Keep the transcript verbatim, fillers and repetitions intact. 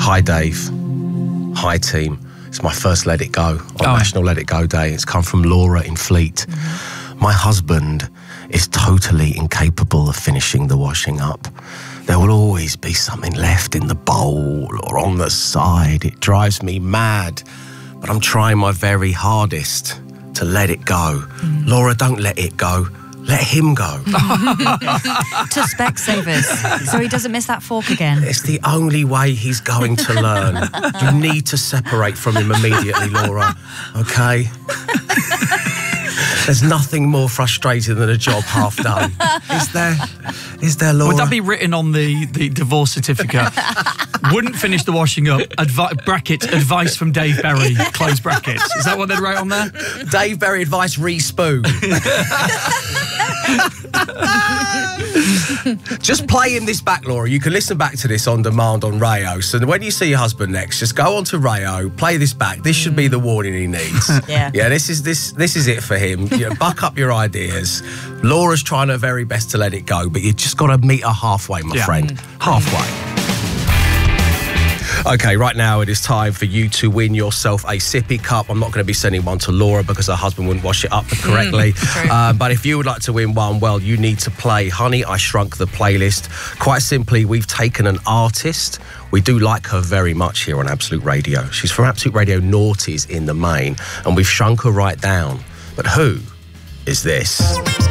Hi, Dave. Hi, team. It's my first Let It Go on Oh. National Let It Go Day. It's come from Laura in Fleet. Mm-hmm. My husband is totally incapable of finishing the washing up. There will always be something left in the bowl or on the side. It drives me mad, but I'm trying my very hardest to let it go. Mm. Laura, don't let it go. Let him go. To Specsavers, so he doesn't miss that fork again. It's the only way he's going to learn. You need to separate from him immediately, Laura, okay? There's nothing more frustrating than a job half done. Is there? Is there, Laura? Would that be written on the, the divorce certificate? Wouldn't finish the washing up, advi- brackets, advice from Dave Berry, close brackets. Is that what they'd write on there? Dave Berry advice, re-spoon. Just playing this back, Laura. You can listen back to this on demand on Rayo. So when you see your husband next, just go on to Rayo, play this back. This should be the warning he needs. Yeah. Yeah, this is this this is it for him. You know, buck up your ideas. Laura's trying her very best to let it go, but you just got to meet her halfway, my Yeah. friend. Mm. Halfway. Okay, right now it is time for you to win yourself a sippy cup. I'm not going to be sending one to Laura because her husband wouldn't wash it up correctly. True. Uh, but if you would like to win one, well, you need to play Honey, I Shrunk the Playlist. Quite simply, we've taken an artist. We do like her very much here on Absolute Radio. She's from Absolute Radio Naughties in the main, and we've shrunk her right down. But who is this?